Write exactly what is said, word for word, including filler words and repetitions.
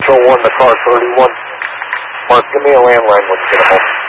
oh one, the car thirty-one. Mark, give me a landline when you get home.